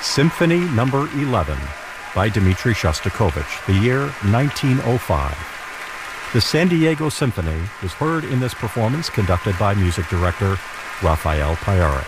Symphony Number 11 by Dmitri Shostakovich, the year 1905. The San Diego Symphony was heard in this performance conducted by music director Rafael Payare.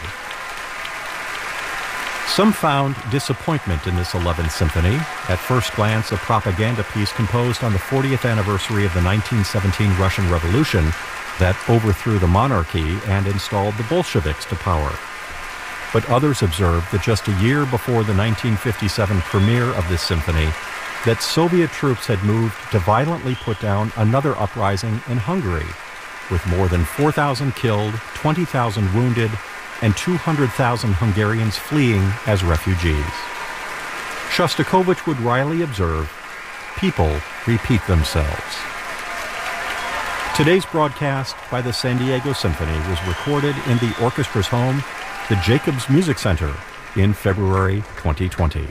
Some found disappointment in this 11th symphony. At first glance, a propaganda piece composed on the 40th anniversary of the 1917 Russian Revolution that overthrew the monarchy and installed the Bolsheviks to power. But others observed that just a year before the 1957 premiere of this symphony, that Soviet troops had moved to violently put down another uprising in Hungary, with more than 4,000 killed, 20,000 wounded, and 200,000 Hungarians fleeing as refugees. Shostakovich would wryly observe, "People repeat themselves." Today's broadcast by the San Diego Symphony was recorded in the orchestra's home, the Jacobs Music Center, in February 2020.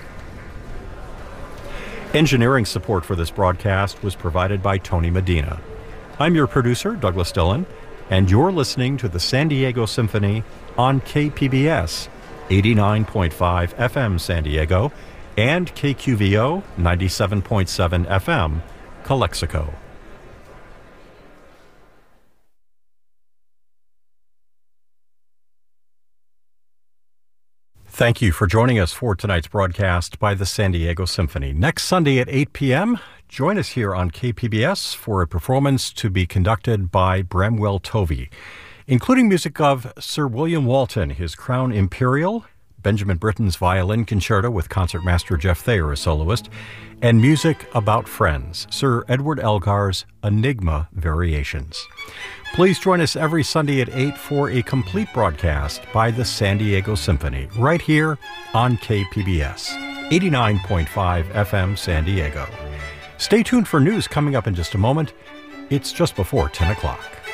Engineering support for this broadcast was provided by Tony Medina. I'm your producer, Douglas Dillon, and you're listening to the San Diego Symphony on KPBS 89.5 FM San Diego and KQVO 97.7 FM Calexico. Thank you for joining us for tonight's broadcast by the San Diego Symphony. Next Sunday at 8 p.m., join us here on KPBS for a performance to be conducted by Bramwell Tovey, including music of Sir William Walton, his Crown Imperial, Benjamin Britten's Violin Concerto with Concertmaster Jeff Thayer as soloist, and music about friends, Sir Edward Elgar's Enigma Variations. Please join us every Sunday at 8 for a complete broadcast by the San Diego Symphony, right here on KPBS, 89.5 FM San Diego. Stay tuned for news coming up in just a moment. It's just before 10 o'clock.